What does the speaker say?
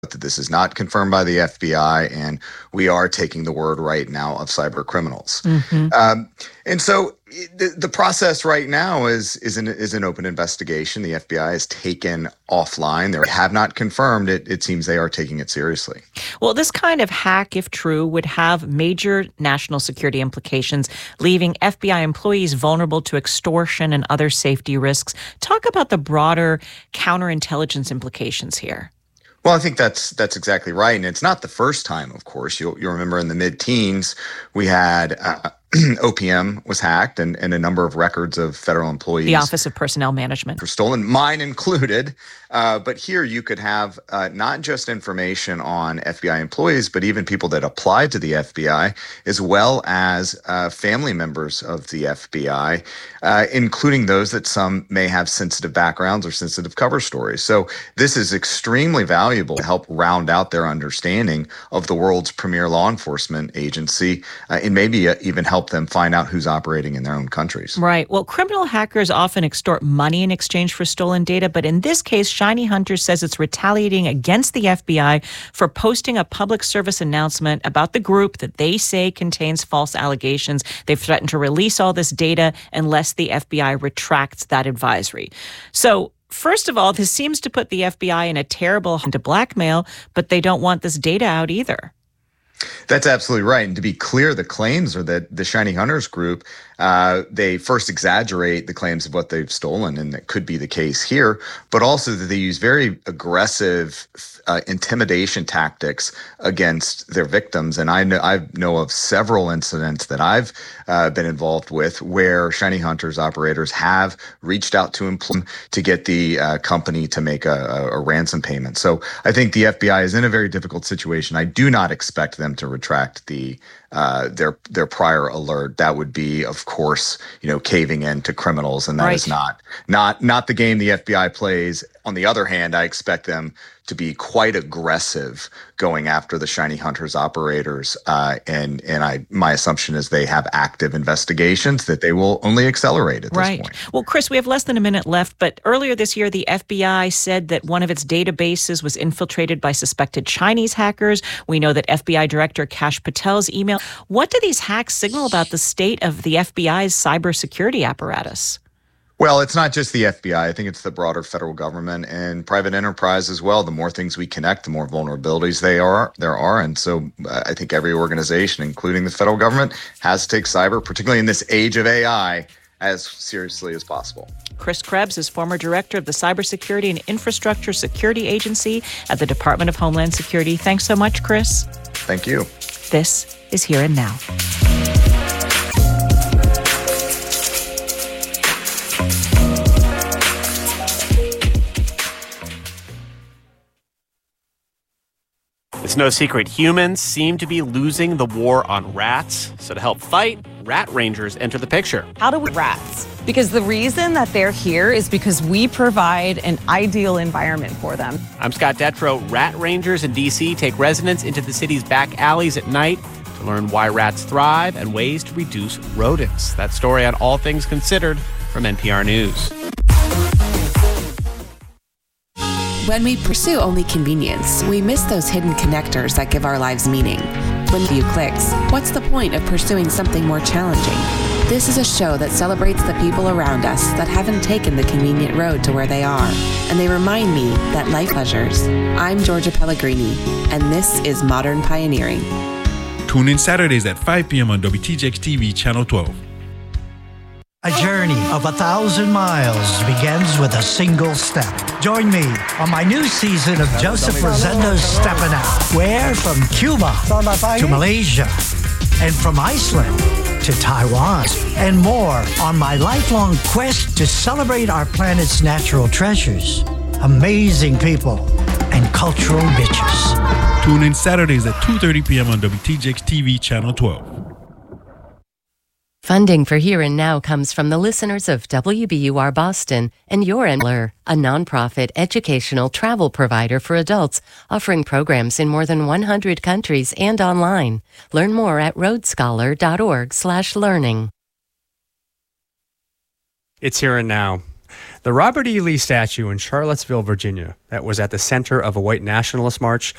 that this is not confirmed by the FBI, and we are taking the word right now of cyber criminals. And so the process right now is an open investigation. The FBI is taken offline. They have not confirmed it. It seems they are taking it seriously. Well, this kind of hack, if true, would have major national security implications, leaving FBI employees vulnerable to extortion and other safety risks. Talk about the broader counterintelligence implications here. Well, I think that's exactly right. And it's not the first time, of course. You'll remember in the mid-teens, we had OPM was hacked and a number of records of federal employees. The Office of Personnel Management. Were stolen, mine included. But here you could have not just information on FBI employees, but even people that applied to the FBI, as well as family members of the FBI, including those that some may have sensitive backgrounds or sensitive cover stories. So this is extremely valuable to help round out their understanding of the world's premier law enforcement agency and maybe even help them find out who's operating in their own countries. Right. Well, criminal hackers often extort money in exchange for stolen data, but in this case, Shiny Hunter says it's retaliating against the FBI for posting a public service announcement about the group that they say contains false allegations. They've threatened to release all this data unless the FBI retracts that advisory. So, first of all, this seems to put the FBI in a terrible to blackmail, but they don't want this data out either. That's absolutely right. And to be clear, the claims are that the Shiny Hunters group, they first exaggerate the claims of what they've stolen, and that could be the case here, but also that they use very aggressive intimidation tactics against their victims. And I know of several incidents that I've been involved with where Shiny Hunters operators have reached out to employees to get the company to make a ransom payment. So I think the FBI is in a very difficult situation. I do not expect them to retract their prior alert. That would be, of course, caving in to criminals, and that is not the game the FBI plays. On the other hand, I expect them to be quite aggressive going after the Shiny Hunters operators, and my assumption is they have active investigations that they will only accelerate at this point. Well, Chris, we have less than a minute left, but earlier this year, the FBI said that one of its databases was infiltrated by suspected Chinese hackers. We know that FBI Director Kash Patel's email. What do these hacks signal about the state of the FBI's cybersecurity apparatus? Well, it's not just the FBI. I think it's the broader federal government and private enterprise as well. The more things we connect, the more vulnerabilities there are. And so I think every organization, including the federal government, has to take cyber, particularly in this age of AI, as seriously as possible. Chris Krebs is former director of the Cybersecurity and Infrastructure Security Agency at the Department of Homeland Security. Thanks so much, Chris. Thank you. This is Here and Now. It's no secret humans seem to be losing the war on rats. So to help fight, rat rangers enter the picture. How do we rats? Because the reason that they're here is because we provide an ideal environment for them. I'm Scott Detrow. Rat rangers in D.C. take residents into the city's back alleys at night to learn why rats thrive and ways to reduce rodents. That story on All Things Considered from NPR News. When we pursue only convenience, we miss those hidden connectors that give our lives meaning. When few clicks, what's the point of pursuing something more challenging? This is a show that celebrates the people around us that haven't taken the convenient road to where they are, and they remind me that life pleasures. I'm Georgia Pellegrini, and this is Modern Pioneering. Tune in Saturdays at 5 p.m. on WTJX-TV Channel 12. A journey of 1,000 miles begins with a single step. Join me on my new season of Joseph Rosendo's Steppin' Out, where from Cuba to Malaysia and from Iceland to Taiwan and more on my lifelong quest to celebrate our planet's natural treasures, amazing people, and cultural riches. Tune in Saturdays at 2:30 p.m. on WTJX-TV Channel 12. Funding for Here and Now comes from the listeners of WBUR Boston and Your Enler, a nonprofit educational travel provider for adults offering programs in more than 100 countries and online. Learn more at roadscholar.org/learning. It's Here and Now. The Robert E. Lee statue in Charlottesville, Virginia, that was at the center of a white nationalist march,